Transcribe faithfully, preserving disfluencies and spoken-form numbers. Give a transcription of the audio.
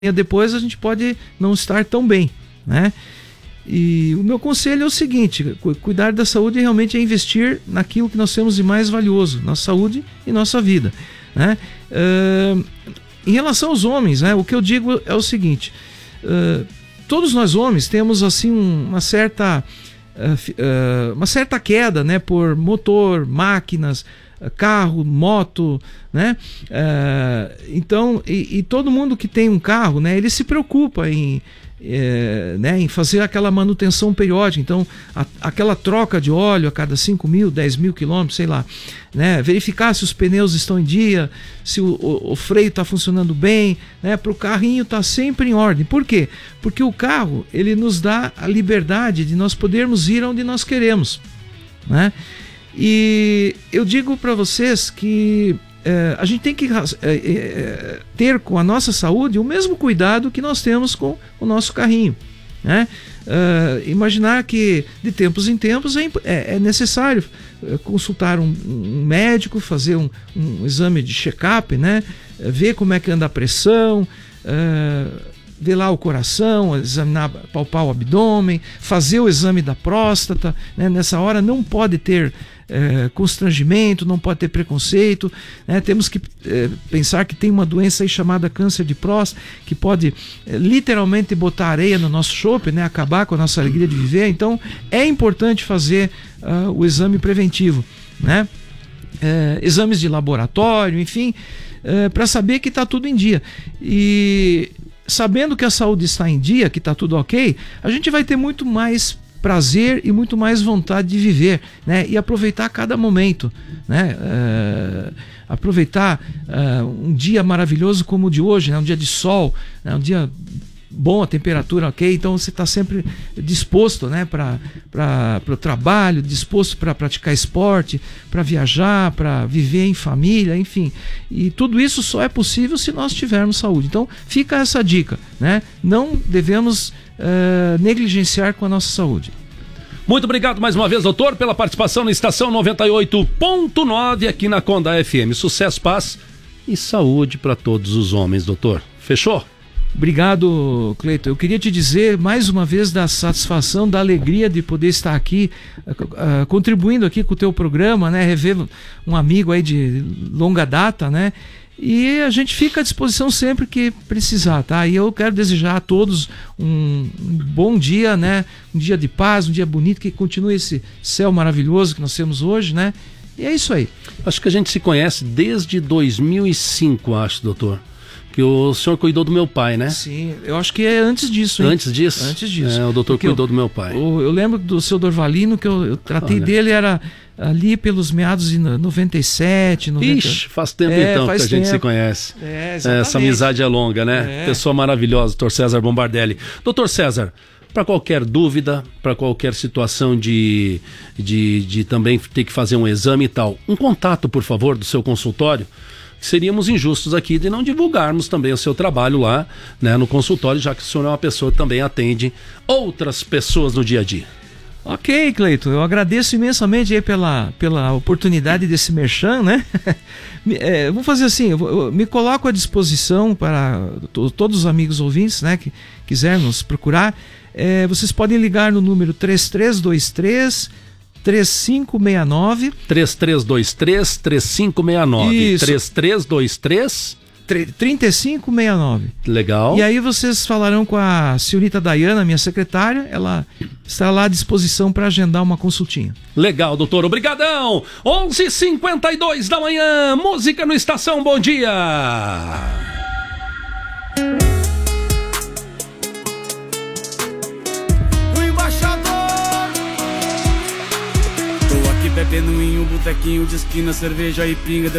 depois a gente pode não estar tão bem, né? E o meu conselho é o seguinte: cuidar da saúde realmente é investir naquilo que nós temos de mais valioso, nossa saúde e nossa vida, né? Uh, em relação aos homens, né, o que eu digo é o seguinte: uh, todos nós homens temos assim uma certa uh, uh, uma certa queda, né, por motor, máquinas, carro, moto, né? Uh, então, e, e todo mundo que tem um carro, né, ele se preocupa em, é, né, em fazer aquela manutenção periódica. Então, a, aquela troca de óleo a cada cinco mil, dez mil quilômetros, sei lá, né? Verificar se os pneus estão em dia, se o, o, o freio está funcionando bem, né? Para o carrinho estar tá sempre em ordem. Por quê? Porque o carro, ele nos dá a liberdade de nós podermos ir onde nós queremos, né? E eu digo para vocês que é, a gente tem que é, é, ter com a nossa saúde o mesmo cuidado que nós temos com o nosso carrinho, né? É, imaginar que de tempos em tempos é, é necessário consultar um, um médico, fazer um, um exame de check-up, né? Ver como é que anda a pressão, é, ver lá o coração, examinar, palpar o abdômen, fazer o exame da próstata, né? Nessa hora não pode ter é, constrangimento, não pode ter preconceito, né? Temos que é, pensar que tem uma doença aí chamada câncer de próstata, que pode é, literalmente botar areia no nosso chope, né? Acabar com a nossa alegria de viver. Então é importante fazer uh, o exame preventivo, né? É, exames de laboratório, enfim, é, para saber que está tudo em dia. E sabendo que a saúde está em dia, que está tudo ok, a gente vai ter muito mais prazer e muito mais vontade de viver, né? E aproveitar cada momento, né? Uh, aproveitar uh, um dia maravilhoso como o de hoje, né? Um dia de sol, né? Um dia bom, a temperatura ok, então você está sempre disposto, né? Para o trabalho, disposto para praticar esporte, para viajar, para viver em família, enfim. E tudo isso só é possível se nós tivermos saúde. Então fica essa dica, né? Não devemos uh, negligenciar com a nossa saúde. Muito obrigado mais uma vez, doutor, pela participação na Estação noventa e oito ponto nove aqui na Conda F M. Sucesso, paz e saúde para todos os homens, doutor. Fechou? Obrigado, Cleiton. Eu queria te dizer mais uma vez da satisfação, da alegria de poder estar aqui, uh, contribuindo aqui com o teu programa, né? Rever um amigo aí de longa data, né? E a gente fica à disposição sempre que precisar, tá? E eu quero desejar a todos um, um bom dia, né? Um dia de paz, um dia bonito, que continue esse céu maravilhoso que nós temos hoje, né? E é isso aí. Acho que a gente se conhece desde dois mil e cinco, acho, doutor. Que o senhor cuidou do meu pai, né? Sim, eu acho que é antes disso, hein? Antes disso? Antes disso. É, o doutor Porque cuidou eu, do meu pai. Eu, eu lembro do seu Dorvalino, que eu, eu tratei Olha. dele, era ali pelos meados de noventa e sete, noventa... Ixi, faz tempo é, então faz que a gente tempo. se conhece. É, exatamente. Essa amizade é longa, né? É. Pessoa maravilhosa, doutor César Bombardelli. Doutor César, para qualquer dúvida, para qualquer situação de, de, de também ter que fazer um exame e tal, um contato, por favor, do seu consultório. Seríamos injustos aqui de não divulgarmos também o seu trabalho lá, né, no consultório, já que o senhor é uma pessoa que também atende outras pessoas no dia a dia. Ok, Cleiton, eu agradeço imensamente aí pela, pela oportunidade desse merchan, né? É, vou fazer assim, eu, eu me coloco à disposição para to, todos os amigos ouvintes, né, que quiserem nos procurar. É, vocês podem ligar no número três três dois três, três cinco seis nove. três três dois três, três cinco seis nove. Isso. três três dois três, trinta e cinco sessenta e nove. Legal. E aí vocês falarão com a senhorita Dayana, minha secretária, ela está lá à disposição para agendar uma consultinha. Legal, doutor, obrigadão. onze e cinquenta e dois da manhã, música no Estação Bom Dia. Bebendo em um botequinho de esquina, cerveja e pinga.